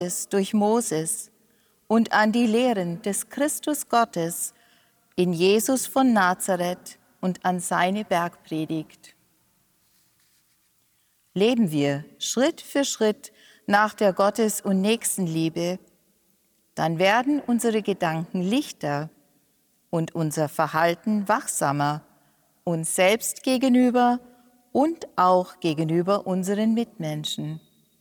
durch Moses und an die Lehren des Christus Gottes in Jesus von Nazareth und an seine Bergpredigt. Leben wir Schritt für Schritt nach der Gottes- und Nächstenliebe, dann werden unsere Gedanken lichter und unser Verhalten wachsamer, uns selbst gegenüber und auch gegenüber unseren Mitmenschen.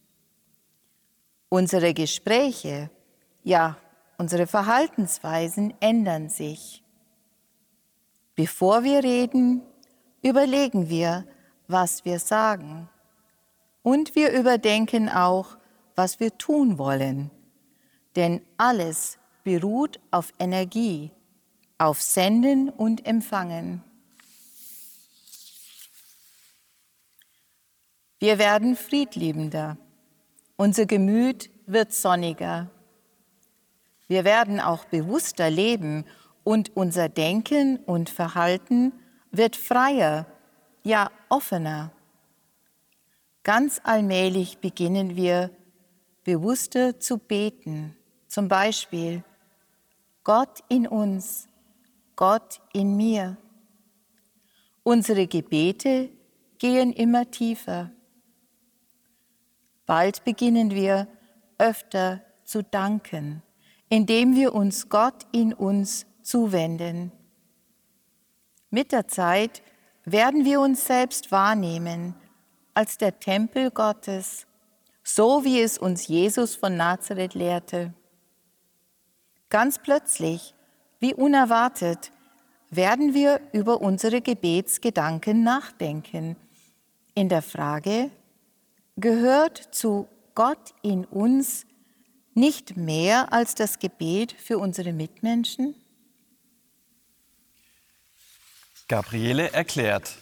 Unsere Gespräche, ja, unsere Verhaltensweisen ändern sich. Bevor wir reden, überlegen wir, was wir sagen. Und wir überdenken auch, was wir tun wollen. Denn alles beruht auf Energie, auf Senden und Empfangen. Wir werden friedliebender. Unser Gemüt wird sonniger. Wir werden auch bewusster leben und unser Denken und Verhalten wird freier, ja offener. Ganz allmählich beginnen wir, bewusster zu beten. Zum Beispiel, Gott in uns, Gott in mir. Unsere Gebete gehen immer tiefer. Bald beginnen wir, öfter zu danken, indem wir uns Gott in uns zuwenden. Mit der Zeit werden wir uns selbst wahrnehmen als der Tempel Gottes, so wie es uns Jesus von Nazareth lehrte. Ganz plötzlich, wie unerwartet, werden wir über unsere Gebetsgedanken nachdenken, in der Frage, gehört zu Gott in uns nicht mehr als das Gebet für unsere Mitmenschen? Gabriele erklärt: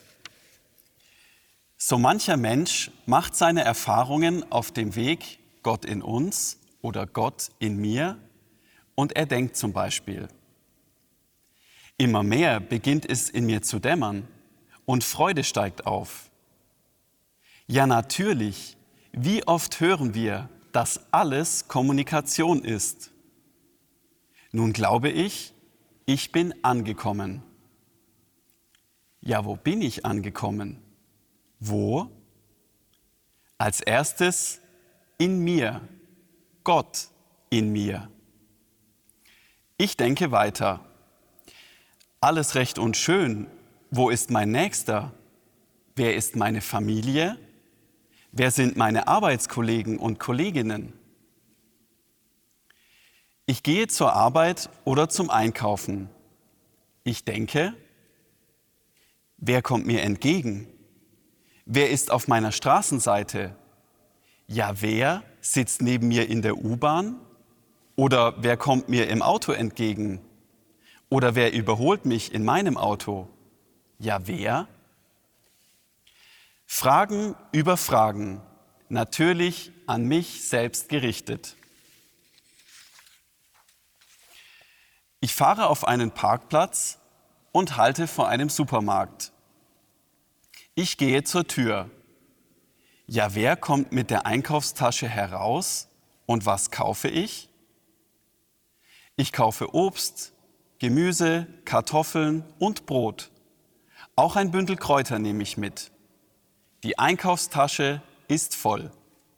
So mancher Mensch macht seine Erfahrungen auf dem Weg Gott in uns oder Gott in mir und er denkt zum Beispiel: Immer mehr beginnt es in mir zu dämmern und Freude steigt auf. Ja, natürlich, wie oft hören wir, dass alles Kommunikation ist. Nun glaube ich, ich bin angekommen. Ja, wo bin ich angekommen? Wo? Als erstes in mir, Gott in mir. Ich denke weiter. Alles recht und schön, wo ist mein Nächster? Wer ist meine Familie? Wer sind meine Arbeitskollegen und Kolleginnen? Ich gehe zur Arbeit oder zum Einkaufen. Ich denke, wer kommt mir entgegen? Wer ist auf meiner Straßenseite? Ja, wer sitzt neben mir in der U-Bahn? Oder wer kommt mir im Auto entgegen? Oder wer überholt mich in meinem Auto? Ja, wer? Fragen über Fragen, natürlich an mich selbst gerichtet. Ich fahre auf einen Parkplatz und halte vor einem Supermarkt. Ich gehe zur Tür. Ja, wer kommt mit der Einkaufstasche heraus und was kaufe ich? Ich kaufe Obst, Gemüse, Kartoffeln und Brot. Auch ein Bündel Kräuter nehme ich mit. Die Einkaufstasche ist voll.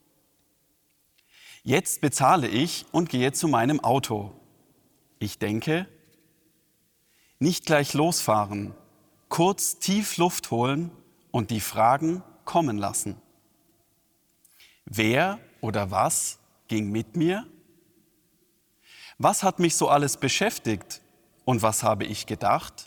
Jetzt bezahle ich und gehe zu meinem Auto. Ich denke, nicht gleich losfahren, kurz tief Luft holen und die Fragen kommen lassen. Wer oder was ging mit mir? Was hat mich so alles beschäftigt und was habe ich gedacht?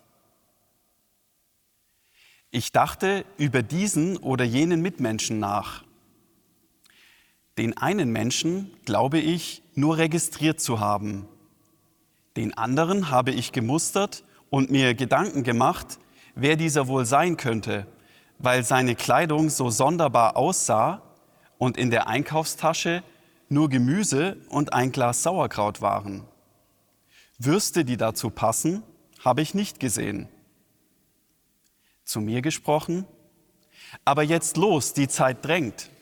Ich dachte über diesen oder jenen Mitmenschen nach. Den einen Menschen glaube ich nur registriert zu haben. Den anderen habe ich gemustert und mir Gedanken gemacht, wer dieser wohl sein könnte, weil seine Kleidung so sonderbar aussah und in der Einkaufstasche nur Gemüse und ein Glas Sauerkraut waren. Würste, die dazu passen, habe ich nicht gesehen. Zu mir gesprochen: Aber jetzt los, die Zeit drängt.